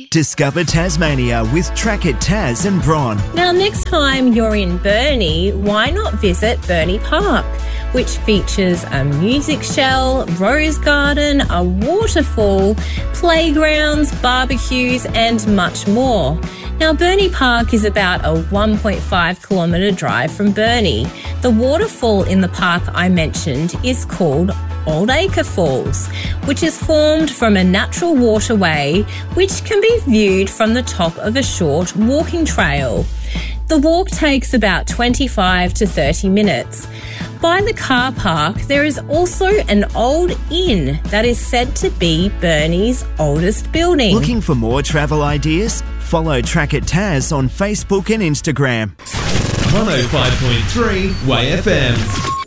Discover Tasmania with Track It Tas and Bron. Now, next time you're in Burnie, why not visit Burnie Park, which features a music shell, rose garden, a waterfall, playgrounds, barbecues and much more. Now, Burnie Park is about a 1.5 kilometre drive from Burnie. The waterfall in the park I mentioned is called Old Acre Falls, which is formed from a natural waterway which can be viewed from the top of a short walking trail. The walk takes about 25 to 30 minutes. By the car park, there is also an old inn that is said to be Burnie's oldest building. Looking for more travel ideas? Follow Track It Tas on Facebook and Instagram. 105.3 Way FM.